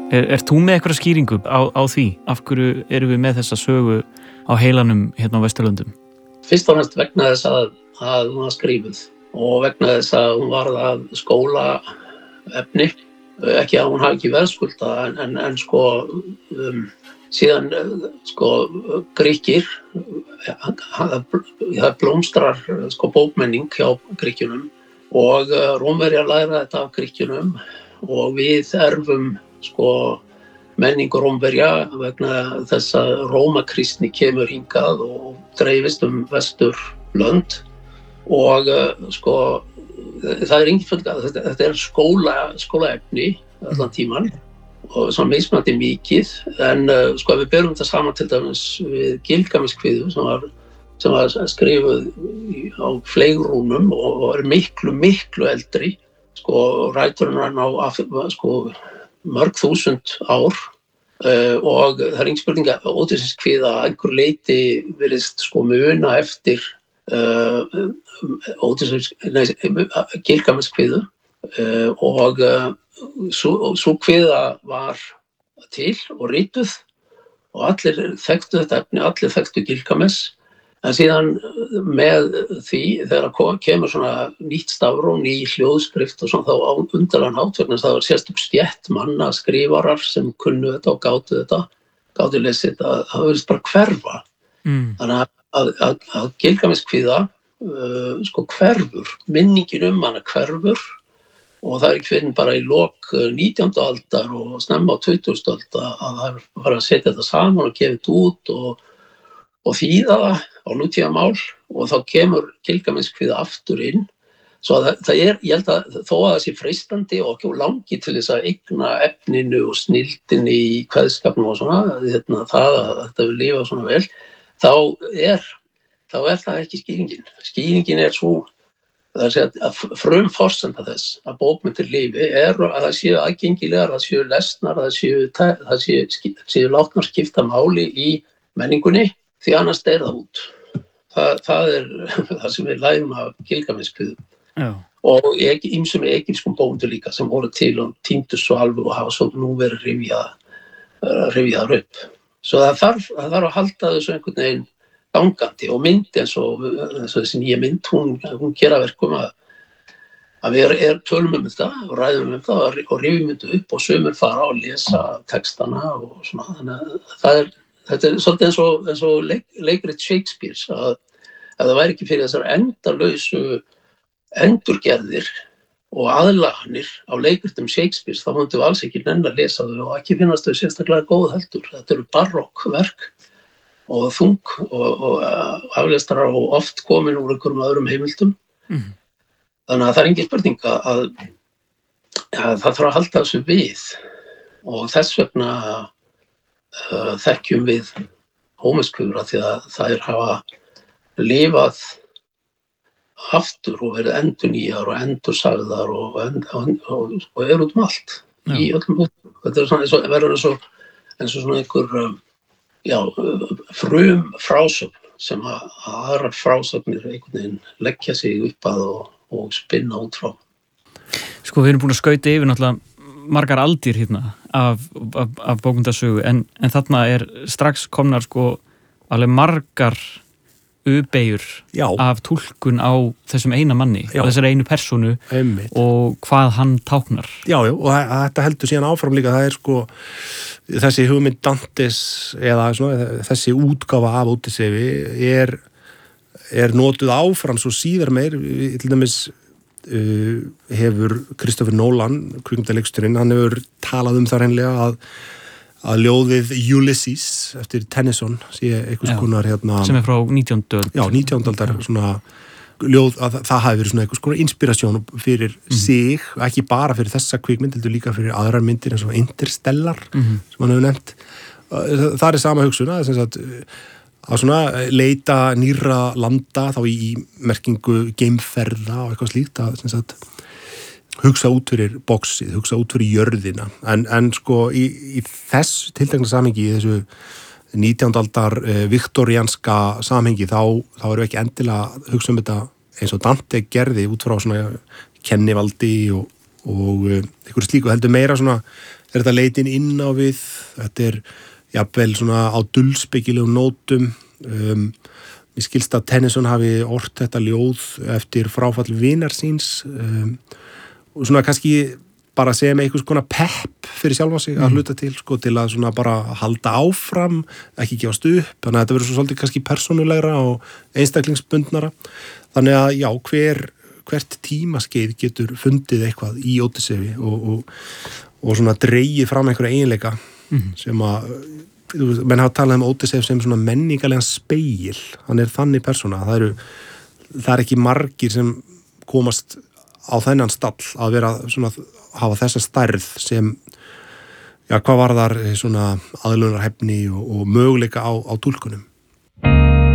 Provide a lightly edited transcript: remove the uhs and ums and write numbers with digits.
Þú með eitthvað skýringu á því? Af hverju erum við með þessa sögu á heilanum hérna á Vesturlöndum? Fyrst og fremst vegna þess að hún var skrifuð og vegna þess að hún varð að skólaefni, ekki að hún hafi ekki verðskuldað en síðan Grikkir, það blómstrar bókmenning hjá Grikkjunum og Rómverjar læra þetta af Grikkjunum og við erfum menningu Rómverja vegna þess að Rómakristni kemur hingað og dreifist Vesturlönd og það engin fundað, þetta skólaefni allan tíman og svona mismunandi mikið en ef við berum þetta saman til dæmis við Gilgamesh-kviðu sem var skrifuð á fleigrúnum og er miklu eldri ræturinn hann á mörg þúsund ár og það engin spurning að Ódysseifskviða að einhver leyti virðist muna eftir Gilgamesh-kviðu og sú kviða var til og rituð og allir þekktu þetta efni, allir þekktu Gilgamesh en síðan með því þegar kemur svona nýtt stafró, ný hljóðskrift og svona þá á undarlegan hátt vegna það var sérstök stétt manna skrifarar sem kunnu þetta og gátu lesið þetta, það virðist bara hverfa. Þannig að Gilgamesh-kviða hverfur, minningin hana hverfur og það ekki fyrir bara í lok 19. aldar og snemma á 20. aldar að það var að setja þetta saman og gefa þetta út og þýða það á nútímamál og þá kemur Gilgamesh-kviða aftur inn. Svo það ég held að þó að það sé freistandi og ekki langi til þess að eigna efninu og snilldinni í kveðskapnum og svona, það að þetta vil lifa svona vel, þá er það ekki skýringin. Skýringin svo að frumforsenda þess að bókmenntir lifi að það séu aðgengilegar, það séu lesnar, það séu látnar skipta máli í menningunni, því annars deyr það út. Það er það sem við lærum af Gilgamesh-kviðu. Og ýmsum egypskum bókmenntum líka sem voru til og týndust svo alveg og hafa svo nú verið rifjaðar upp. Svo það þarf að halda þessu einhvern veginn gangandi og mynd eins og þessi nýja mynd, hún gera verkum að við tölum þetta og ræðum þetta og rifjum þetta upp og sumir fara og lesa textana og svona, þannig að þetta er svolítið eins og leikrit Shakespeares að það væri ekki fyrir þessar endalausu endurgerðir og aðlaganir á leikritum Shakespeares þá myndum við alls ekki nenna að lesa þau og ekki finnast þau sérstaklega góð heldur. Þetta eru barokkverk og þung og aflestrar og oft komin úr einhverjum öðrum heimildum. Þannig að það er engin spurning að það þarf að halda þessu við og þess vegna þekkjum við Hómeskviður því að þær hafa lifað aftur og verið endurnýjar og endursagðar og er út allt í öllum hútum. Þetta er svona verður eins og svona einhver frum frásögn sem að aðrar frásögnir einhvern veginn leggja sig upp að og spinna út frá. Við erum búin að skauta yfir náttúrulega margar aldir hérna af bókmenntasögu en þarna strax komnar alveg margar beygjur af túlkun á þessum eina manni á þessari einu persónu og hvað hann táknar. Og þetta heldur síðan áfram líka, það þessi hugmynd Dantes eða þessi útgáfa af Ódysseifsi er notuð áfram svo síðar meir, til dæmis hefur Christopher Nolan, kvikmyndaleikstjórinn, hann hefur talað það hreinlega að ljóðið Ulysses eftir Tennyson sé einhvers konar sem frá 19. öld. 19. aldar svona ljóð, að það hafi verið svona einhvers konar inspirasjón fyrir sig, ekki bara fyrir þessa kvikmynd, heldur líka fyrir aðrar myndir eins og Interstellar sem hann hefur nefnt. Það er sama hugsun að svona leita nýrra landa þá í merkingu geimferða og eitthvað slíkt að hugsa út fyrir boxið, hugsa út fyrir jörðina en í þess tiltekna samhengi, í þessu 19. aldar viktorianska samhengi þá erum við ekki endilega að hugsa þetta eins og Dante gerði út frá svona kennivaldi og einhverju slíku, heldur meira svona þetta leitin inn á við, þetta jafnvel svona á dulspekilegum nótum. Mér skilst að Tennyson hafi ort þetta ljóð eftir fráfall vinar síns og svona kannski bara segja með einhvers konar pepp fyrir sjálfa sig að hluta til, sko, til að svona bara halda áfram, ekki gefast upp, þannig að þetta verður svo svolítið kannski persónulegra og einstaklingsbundnara. Þannig að já, hvert tímaskeið getur fundið eitthvað í Ódyssefi og svona dregið fram einhverja eiginleika sem að menn hafa talað Ódyssef sem svona menningarlegan spegil, hann þannig persóna, það er ekki margir sem komast á þennan stall að vera svona, hafa þessa stærð sem, já, hvað var þar svona aðlunarhæfni og möguleika á túlkunum.